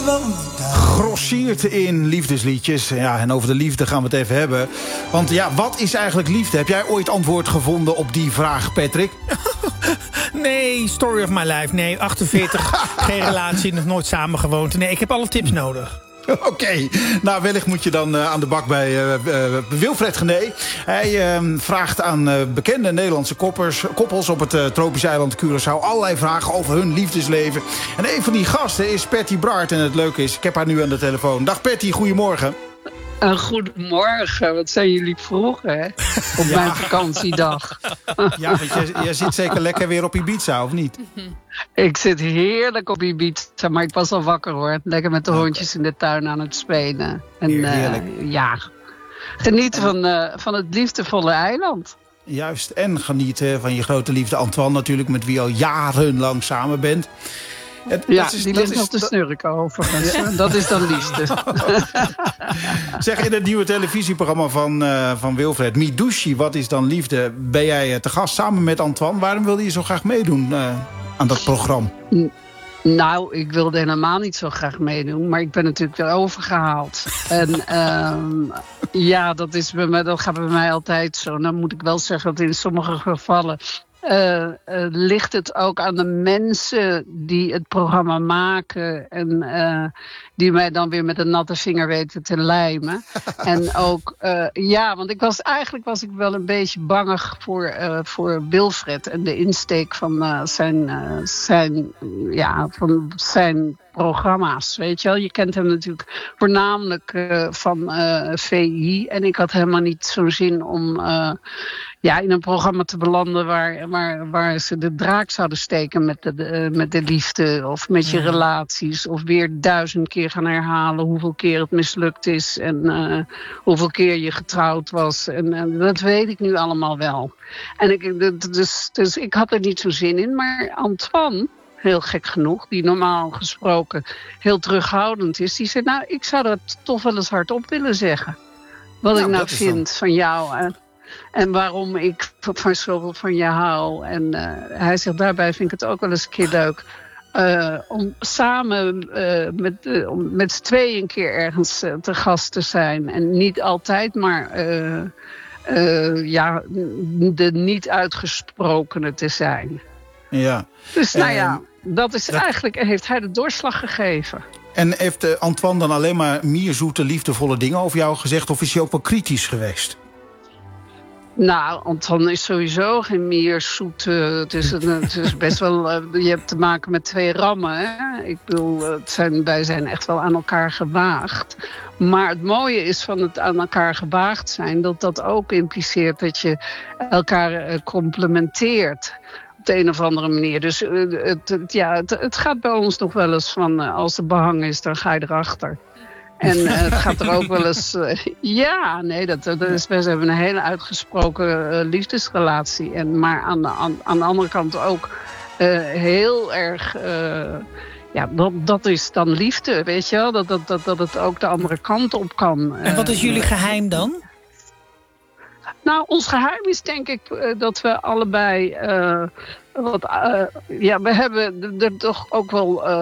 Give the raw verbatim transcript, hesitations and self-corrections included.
Grossiert in liefdesliedjes. Ja, en over de liefde gaan we het even hebben. Want ja, wat is eigenlijk liefde? Heb jij ooit antwoord gevonden op die vraag, Patrick? Nee, story of my life. Nee, achtenveertig, geen relatie, nog nooit samengewoond. Nee, ik heb alle tips nodig. Oké, okay. Nou wellicht moet je dan uh, aan de bak bij uh, uh, Wilfred Genee. Hij uh, vraagt aan uh, bekende Nederlandse koppers, koppels op het uh, tropische eiland Curaçao allerlei vragen over hun liefdesleven. En een van die gasten is Patty Bart. En het leuke is, ik heb haar nu aan de telefoon. Dag Patty, goedemorgen. Uh, goedemorgen, wat zijn jullie vroeg, hè? Op ja. mijn vakantiedag. Ja, want jij, jij zit zeker lekker weer op Ibiza, of niet? Ik zit heerlijk op Ibiza, maar ik was al wakker, hoor. Lekker met de okay. hondjes in de tuin aan het spelen. En heerlijk. Uh, ja, genieten van, uh, van het liefdevolle eiland. Juist, en genieten van je grote liefde Antoine natuurlijk, met wie al jarenlang samen bent. Het, ja, dat is, die ligt nog te snurken overigens. Ja. Dat is dan liefde. Zeg, in het nieuwe televisieprogramma van, uh, van Wilfred, Midushi, wat is dan liefde? Ben jij te gast samen met Antoine? Waarom wilde je zo graag meedoen uh, aan dat programma? Nou, ik wilde helemaal niet zo graag meedoen, maar ik ben natuurlijk weer overgehaald. En um, ja, dat, is bij mij, dat gaat bij mij altijd zo. Dan moet ik wel zeggen dat in sommige gevallen Uh, uh, ligt het ook aan de mensen die het programma maken en uh, die mij dan weer met een natte vinger weten te lijmen. En ook, uh, ja, want ik was eigenlijk was ik wel een beetje bangig voor, uh, voor Wilfred en de insteek van uh, zijn, uh, zijn, ja, van zijn programma's, weet je wel. Je kent hem natuurlijk voornamelijk uh, van uh, V I. En ik had helemaal niet zo'n zin om uh, ja, in een programma te belanden waar, waar, waar ze de draak zouden steken met de, de, met de liefde of met je relaties. Of weer duizend keer gaan herhalen hoeveel keer het mislukt is en uh, hoeveel keer je getrouwd was. En, en dat weet ik nu allemaal wel. En ik, dus, dus ik had er niet zo'n zin in. Maar Antoine, heel gek genoeg, die normaal gesproken heel terughoudend is, die zei, nou, ik zou dat toch wel eens hardop willen zeggen. Wat nou, ik nou vind dan van jou en, en waarom ik van zoveel van je hou. En uh, hij zegt, daarbij vind ik het ook wel eens een keer leuk Uh, om samen uh, met, uh, om met z'n tweeën een keer ergens uh, te gast te zijn. En niet altijd maar uh, uh, ja, de niet uitgesprokene te zijn. Ja. Dus nou ja, dat is dat eigenlijk, heeft hij de doorslag gegeven. En heeft uh, Antoine dan alleen maar mierzoete, liefdevolle dingen over jou gezegd, of is hij ook wel kritisch geweest? Nou, Antoine is sowieso geen meer zoet. Uh, het, is een, het is best wel. Uh, je hebt te maken met twee rammen. Hè? Ik bedoel, het zijn, wij zijn echt wel aan elkaar gewaagd. Maar het mooie is van het aan elkaar gewaagd zijn, dat dat ook impliceert dat je elkaar uh, complementeert. Op de een of andere manier. Dus uh, het, het, ja, het, het gaat bij ons nog wel eens van, uh, als er behang is, dan ga je erachter. En uh, het gaat er ook wel eens. Uh, ja, nee, dat, dat is best. We hebben een hele uitgesproken uh, liefdesrelatie. En, maar aan de, aan, aan de andere kant ook uh, heel erg. Uh, ja, dat, dat is dan liefde, weet je wel? Dat, dat, dat, dat het ook de andere kant op kan. En wat is jullie geheim dan? Nou, ons geheim is denk ik uh, dat we allebei. Uh, wat, uh, ja, we hebben er toch ook wel. Uh,